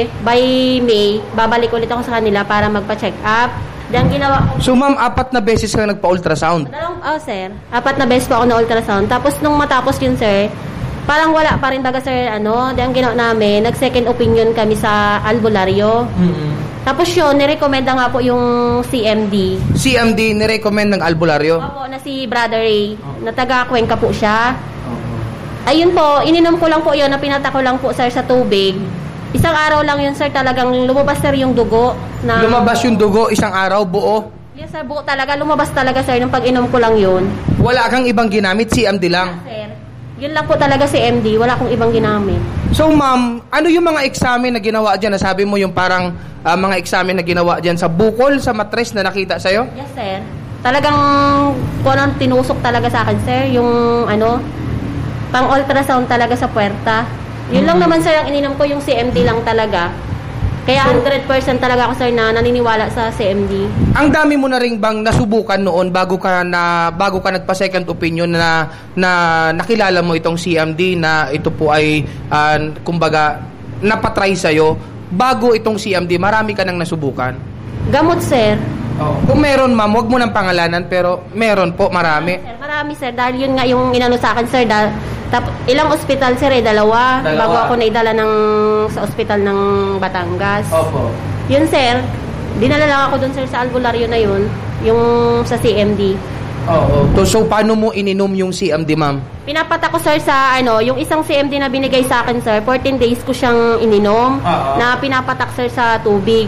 by May, babalik ulit ako sa kanila para magpa-check up. Then ginawa ko. So ma'am, 4 na beses ka nagpa-ultrasound? Sir. 4 na beses po ako na ultrasound. Tapos nung matapos yun, sir, parang wala pa rin baga, sir, Then ginawa namin, nag-second opinion kami sa albularyo. Tapos yun, nirekomenda nga po yung CMD. CMD, nirecommend ng albularyo? Opo, na si Brother Ray, na taga-Cuenca po siya. Ayun po, ininom ko lang po yun, napinata ko lang po, sir, sa tubig. Isang araw lang yun, sir, talagang lumabas, sir, yung dugo. Lumabas yung dugo, isang araw, buo? Yes, sir, buo talaga. Lumabas talaga, sir, nung pag-inom ko lang yun. Wala kang ibang ginamit, CMD lang? Sir, yun lang po talaga si MD, wala akong ibang ginamit. So, ma'am, ano yung mga examen na ginawa dyan? Nasabi mo yung parang mga examen na ginawa dyan sa bukol, sa matres na nakita sa'yo? Yes, sir. Talagang tinusok talaga sa akin, sir, yung pang-ultrasound talaga sa puwerta. Yun lang naman, sir, ang ininom ko, yung CMD lang talaga. Kaya 100% talaga ako, sir, na naniniwala sa CMD. Ang dami mo na rin bang nasubukan noon bago ka nagpa-second opinion na nakilala mo itong CMD na ito po ay, kumbaga, napatry sa'yo? Bago itong CMD, marami ka nang nasubukan? Gamot, sir. Kung meron, ma'am, wag mo nang pangalanan, pero meron po, marami. Marami, sir. Dahil yun nga yung inano sa akin, sir. Ilang ospital, sir, dalawa. Bago ako naidala sa ospital ng Batangas. Opo. Yun, sir. Dinala lang ako dun, sir, sa albularyo na yun. Yung sa CMD. Oo. So, paano mo ininom yung CMD, ma'am? Pinapatak ko, sir, sa yung isang CMD na binigay sa akin, sir. 14 days ko siyang ininom. Na pinapatak, sir, sa tubig.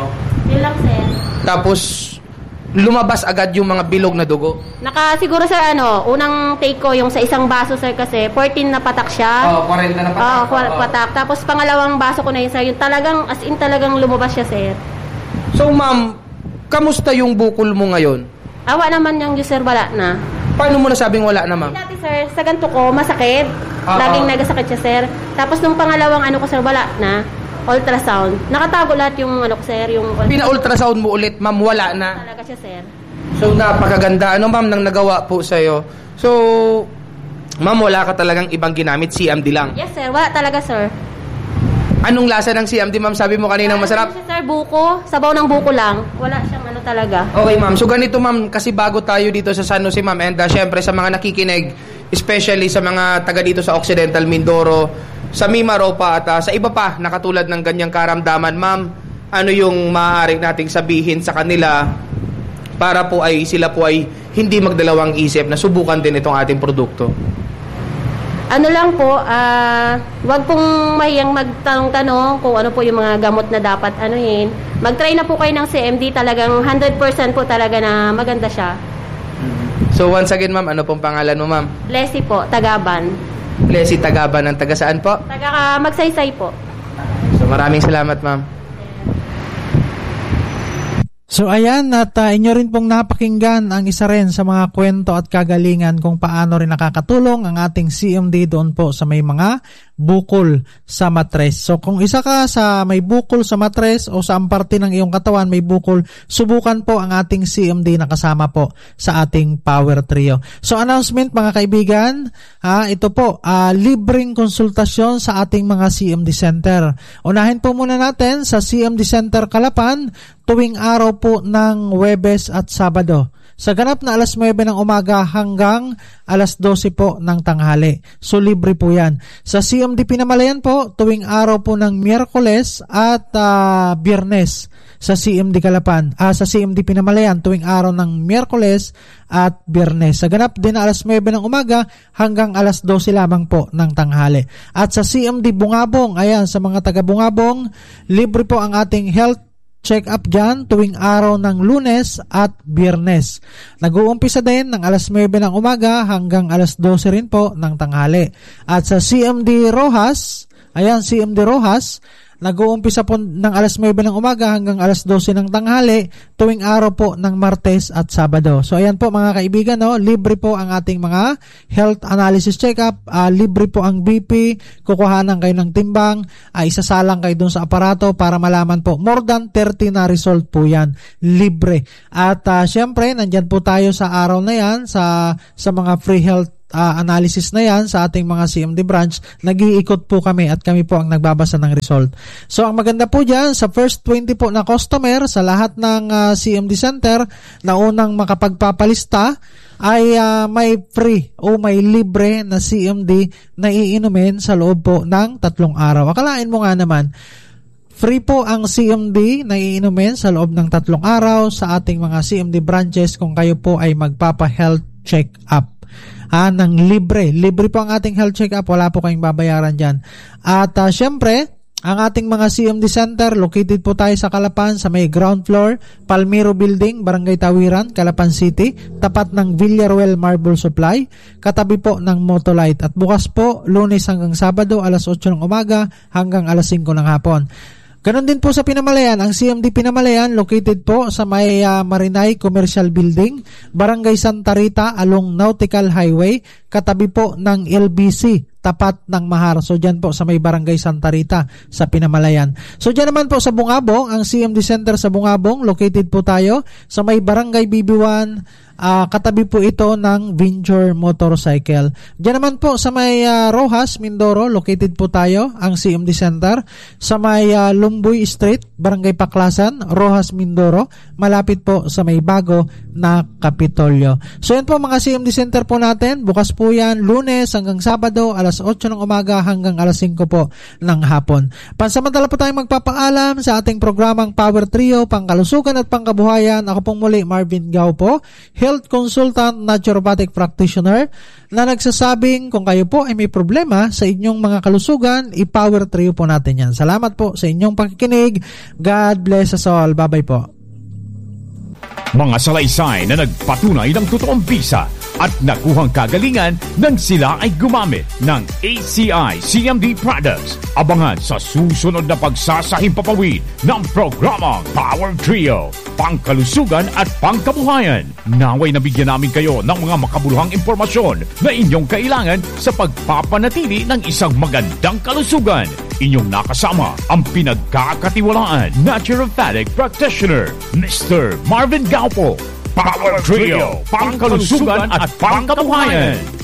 Yun lang, sir. Tapos, lumabas agad yung mga bilog na dugo? Siguro, sir, unang take ko, yung sa isang baso, sir, kasi 14 na patak siya. 40 na patak. Patak. Tapos, pangalawang baso ko na yun, sir. Yung talagang, as in talagang lumabas siya, sir. So, ma'am, kamusta yung bukol mo ngayon? Awa naman yung Diyos, sir, wala na. Paano mo nasabing wala na, ma'am? Dati, sir, sa ganito ko, masakit. Laging nagasakit siya, sir. Tapos, nung pangalawang ko, sir, wala na. Ultrasound. Nakatago lahat yung ko, sir, yung pina-ultrasound mo ulit, ma'am, wala na. Talaga siya, sir. So, napakaganda. Ma'am, nang nagawa po sa'yo? So, ma'am, wala ka talagang ibang ginamit, CMD lang? Yes, sir. Wala talaga, sir. Anong lasa ng CMD, ma'am? Sabi mo kanina masarap? Siya, sir, buko. Sabaw ng buko lang. Wala siyang talaga. Okay, ma'am. So, ganito, ma'am, kasi bago tayo dito sa San Jose, ma'am, and syempre sa mga nakikinig, especially sa mga taga dito sa Occidental Mindoro, sa Mimaropa at sa iba pa na katulad ng ganyang karamdaman, ma'am, ano yung maaari nating sabihin sa kanila para po ay sila po ay hindi magdalawang isip na subukan din itong ating produkto? Ano lang po, wag pong mahiyang magtanong-tanong kung ano po yung mga gamot na dapat anuhin. Mag-try na po kayo ng CMD, talagang 100% po talaga na maganda siya. So once again, ma'am, ano pong pangalan mo, ma'am? Leslie po, Tagaban. Leslie Tagaban, ng taga saan po? Taga Magsaysay po. So maraming salamat, ma'am. So ayan, at inyo rin pong napakinggan ang isa rin sa mga kwento at kagalingan kung paano rin nakakatulong ang ating CMD doon po sa may mga bukol sa matres. So kung isa ka sa may bukol sa matres o sa parte ng iyong katawan may bukol, subukan po ang ating CMD na kasama po sa ating Power Trio. So announcement, mga kaibigan, ito po, libreng konsultasyon sa ating mga CMD Center. Unahin po muna natin sa CMD Center Calapan tuwing araw po ng Huwebes at Sabado. Sa ganap na alas 9 ng umaga hanggang alas 12 po ng tanghali. So libre po yan. Sa CMD Pinamalayan po, tuwing araw po ng Miyerkules at Biyernes. Sa CMD Calapan, sa CMD Pinamalayan, tuwing araw ng Miyerkules at Biyernes. Sa ganap din na alas 9 ng umaga hanggang alas 12 lamang po ng tanghali. At sa CMD Bungabong, ayan, sa mga taga Bungabong, libre po ang ating health check-up dyan tuwing araw ng Lunes at Biyernes. Nag-uumpisa din ng alas 9 ng umaga hanggang alas 12 rin po ng tanghali. At sa CMD Rojas, ayan, CMD Rojas, nag-uumpisa po ng alas 9 ng umaga hanggang alas 12 ng tanghali tuwing araw po ng Martes at Sabado. So ayan po, mga kaibigan, libre po ang ating mga health analysis check-up, libre po ang BP, kukuhanan kayo ng timbang, isasalang kayo dun sa aparato para malaman po. More than 30 na result po yan, libre. At syempre, nandyan po tayo sa araw na yan sa mga free health analysis na yan sa ating mga CMD branch, nag-iikot po kami at kami po ang nagbabasa ng result. So ang maganda po dyan, sa first 20 po na customer sa lahat ng CMD center na unang makapagpapalista ay may free o may libre na CMD na iinumin sa loob po ng 3 araw. Akalain mo nga naman, free po ang CMD na iinumin sa loob ng 3 araw sa ating mga CMD branches kung kayo po ay magpapa-health check-up. Ng libre. Libre po ang ating health check-up. Wala po kayong babayaran dyan. At syempre, ang ating mga CMD center, located po tayo sa Calapan sa may ground floor, Palmiro Building, Barangay Tawiran, Calapan City, tapat ng Villaruel Marble Supply, katabi po ng Motolite. At bukas po, Lunes hanggang Sabado, alas 8 ng umaga hanggang alas 5 ng hapon. Ganon din po sa Pinamalayan, ang CMD Pinamalayan located po sa may Marinay Commercial Building, Barangay Santa Rita along Nautical Highway, katabi po ng LBC, tapat ng Mahar. So dyan po sa may Barangay Santa Rita sa Pinamalayan. So dyan naman po sa Bungabong, ang CMD Center sa Bungabong, located po tayo sa may Barangay BB1, katabi po ito ng Venture Motorcycle. Diyan naman po sa may Rojas, Mindoro, located po tayo, ang CMD Center. Sa may Lumboy Street, Barangay Paklasan, Rojas, Mindoro, malapit po sa may bago na Kapitolyo. So yan po mga CMD Center po natin. Bukas po yan Lunes hanggang Sabado, alas 8 ng umaga hanggang alas 5 po ng hapon. Pansamantala po tayong magpapaalam sa ating programang Power Trio, Pangkalusugan at Pangkabuhayan. Ako pong muli, Marvin Gao po, health consultant, naturopathic practitioner, na nagsasabing kung kayo po ay may problema sa inyong mga kalusugan, i-Power Trio po natin yan. Salamat po sa inyong pakikinig. God bless us all. Bye-bye po. Mga salaysay na nagpatunay ng totoong bisa at nakuhang kagalingan nang sila ay gumamit ng ACI CMD products. Abangan sa susunod na pagsasahimpapawid ng programang Power Trio, Pangkalusugan at Pangkabuhayan. Naway nabigyan namin kayo ng mga makabuluhang impormasyon na inyong kailangan sa pagpapanatili ng isang magandang kalusugan. Inyong nakasama ang pinagkakatiwalaan naturopathic practitioner, Mr. Marvin Gao po. Power Trio, Pangkalusugan at Pangkabuhayan.